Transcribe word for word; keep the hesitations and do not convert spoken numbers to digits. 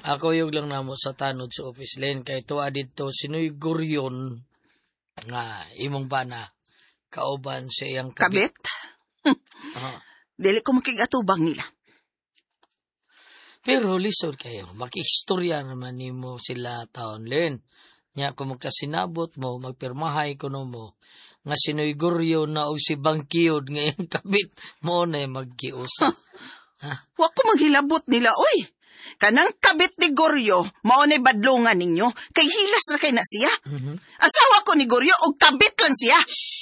Ako yung lang namo sa tanod sa office len kay tuwa dito sinoy guryon nga imong bana kauban sa iyang kabit. Kabit? Ah. Dili ko makigatubang nila. Pero lisod kayo, makistorya naman nimo sila taon len. Nya kung magkasinabot mo, magpirmahay kuno mo, nga sinoy guryo na og si Bangkiyod nga iyang kabit mo na magkiusa. Ha? Wa ko maghilabot nila, oy. Kanang kabit ni Goryo, mao nay badlungan ninyo, kay hilas ra kay na siya. Mhm. Asawa ko ni Goryo og kabit lang siya.